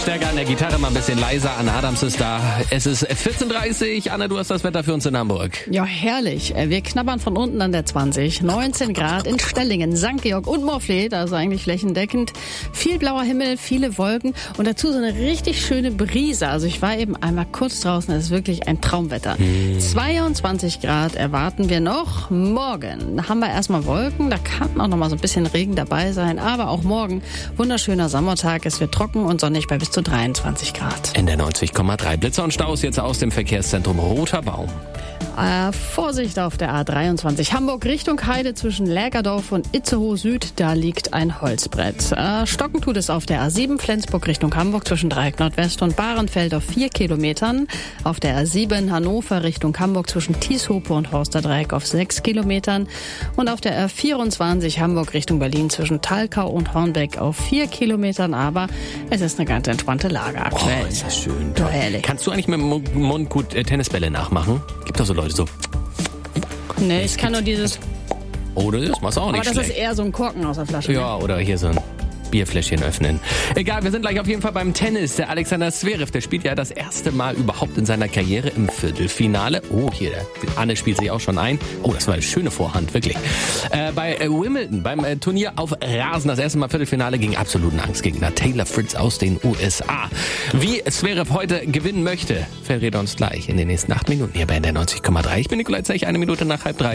stärker an der Gitarre, mal ein bisschen leiser. Anne Adams ist da. Es ist 14:30 Uhr. Anne, du hast das Wetter für uns in Hamburg. Ja, herrlich. Wir knabbern von unten an der 20. 19 Grad in Stellingen, St. Georg und Morfleet, also eigentlich flächendeckend. Viel blauer Himmel, viele Wolken und dazu so eine richtig schöne Brise. Also ich war eben einmal kurz draußen, es ist wirklich ein Traumwetter. 22 Grad erwarten wir noch. Morgen haben wir erstmal Wolken, da kann auch noch mal so ein bisschen Regen dabei sein, aber auch morgen wunderschöner Sommertag. Es wird trocken und sonnig bei bis zu 23 Grad. In der 90,3. Blitzer und Staus jetzt aus dem Verkehrszentrum Roter Baum. Vorsicht auf der A23 Hamburg Richtung Heide zwischen Lägerdorf und Itzehoe Süd, da liegt ein Holzbrett. Stocken tut es auf der A7 Flensburg Richtung Hamburg zwischen Dreieck Nordwest und Bahrenfeld auf 4 Kilometern. Auf der A7 Hannover Richtung Hamburg zwischen Tieshope und Horsterdreieck auf 6 Kilometern. Und auf der A24 Hamburg Richtung Berlin zwischen Thalkau und Hornbeck auf 4 Kilometern. Aber es ist eine ganz entspannte Lage aktuell. Oh, ist das schön. Doch, herrlich. Kannst du eigentlich mit dem Mund gut Tennisbälle nachmachen? Gibt doch so Leute so. Nee, ich kann nur dieses... Oh, das machst du auch nicht aber das schlecht. ist eher so ein Korken aus der Flasche. Ja, oder hier so ein Bierfläschchen öffnen. Egal, wir sind gleich auf jeden Fall beim Tennis. Der Alexander Zverev, der spielt ja das erste Mal überhaupt in seiner Karriere im Viertelfinale. Oh, hier, der Anne spielt sich auch schon ein. Oh, das war eine schöne Vorhand, wirklich. Bei Wimbledon, beim Turnier auf Rasen, das erste Mal Viertelfinale gegen absoluten Angstgegner Taylor Fritz aus den USA. Wie Zverev heute gewinnen möchte, verrät er uns gleich in den nächsten 8 Minuten hier bei der 90,3. Ich bin Nikolai Zech, 1 Minute nach 2:30.